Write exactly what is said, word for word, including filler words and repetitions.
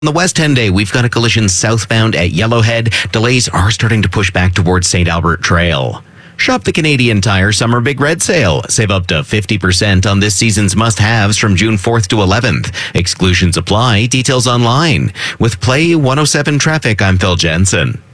On the West Henday, we've got a collision southbound at Yellowhead. Delays are starting to push back towards Saint Albert Trail. Shop the Canadian Tire Summer Big Red Sale. Save up to fifty percent on this season's must-haves from June fourth to eleventh. Exclusions apply. Details online. With Play one oh seven Traffic, I'm Phil Jensen.